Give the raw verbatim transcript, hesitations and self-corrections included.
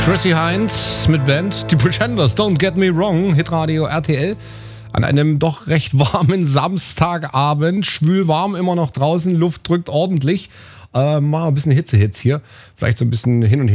Chrissy Hynde mit Band, die Pretenders, Don't Get Me Wrong, Hitradio R T L. An einem doch recht warmen Samstagabend, schwül warm immer noch draußen, Luft drückt ordentlich. Äh, mal ein bisschen Hitzehits hier, vielleicht so ein bisschen hin und her.